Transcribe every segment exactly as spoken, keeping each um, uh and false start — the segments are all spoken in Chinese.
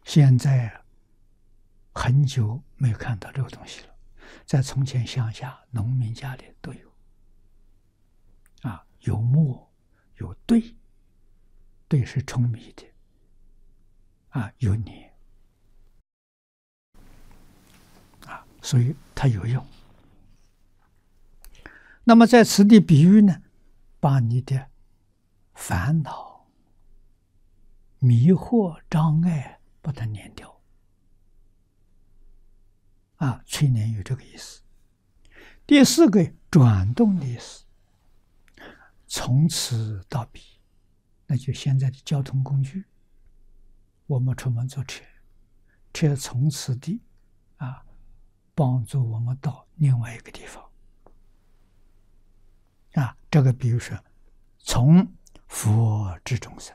现在很久没有看到这个东西了，在从前乡下农民家里都有，啊，有磨，有碓，碓是舂米的，啊，有碾，啊，所以它有用。那么在此地比喻呢，把你的烦恼、迷惑、障碍把它碾掉，啊，催碾有这个意思。第四个转动的意思，从此到彼，那就现在的交通工具，我们出门坐车，车从此地啊，帮助我们到另外一个地方。啊，这个比如说，从佛至众生，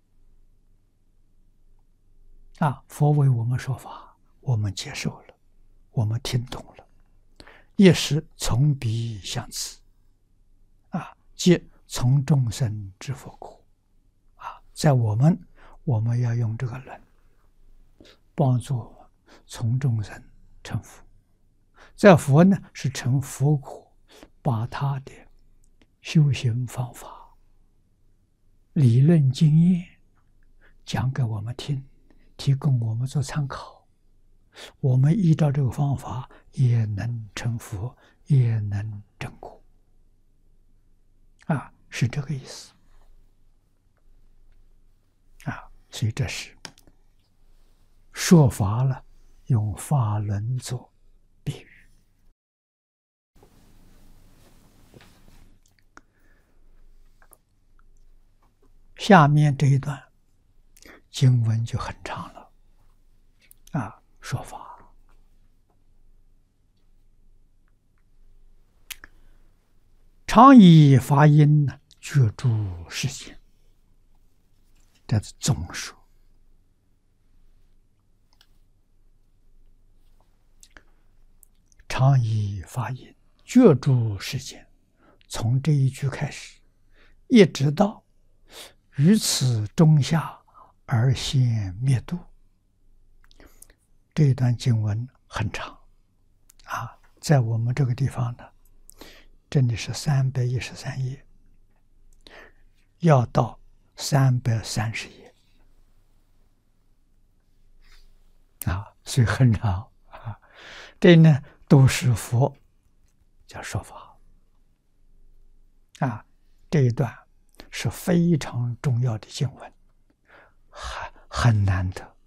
啊，佛为我们说法，我们接受了，我们听懂了，一时从彼向此，啊，即从众生至佛国，啊，在我们，我们要用这个人帮助我们从众生成佛，在佛呢是成佛果，把他的修行方法、理论经验讲给我们听，提供我们做参考。我们依照这个方法，也能成佛，也能证果。啊，是这个意思。啊，所以这是说法了，用法轮做比喻。下面这一段经文就很长了，啊，说法常以法音呢，觉诸世间，这是总说。常以法音觉诸世间，从这一句开始，一直到于此中下而现灭度。这一段经文很长，啊，在我们这个地方呢，真的是三百一十三页，要到三百三十页，啊，所以很长啊。这呢都是佛叫说法，啊，这一段是非常重要的经文，很很难得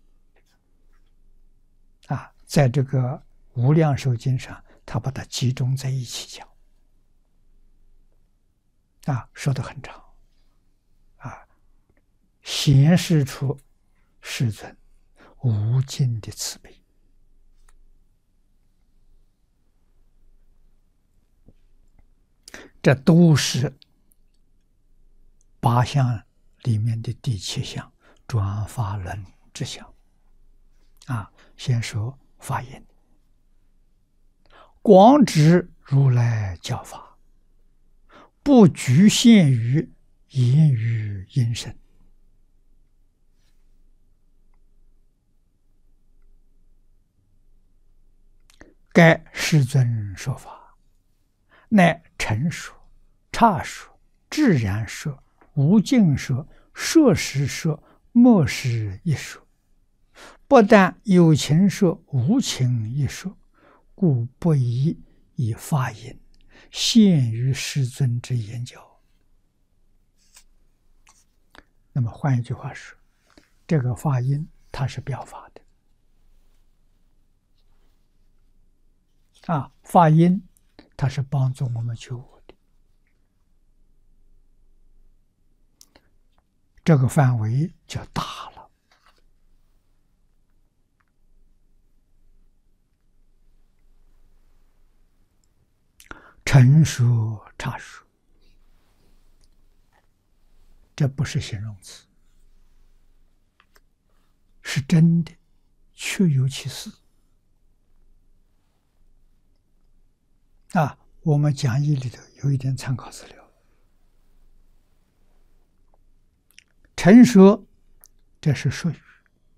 啊！在这个无量寿经上，他把它集中在一起讲，啊，说得很长，啊，显示出世尊无尽的慈悲。这都是八项里面的第七项转法轮之项。啊，先说法音，广指如来教法，不局限于言语音声。该世尊说法，乃陈说、刹说、自然说、无尽说、说实说、莫实一说，不但有情说、无情一说，故不宜以法音限于世尊之言教。那么换一句话说，这个法音它是表法的，啊，法音它是帮助我们觉悟的，这个范围就大了。陈说、刹说，这不是形容词，是真的，确有其事。啊，我们讲义里头有一点参考资料。陈说，这是术语，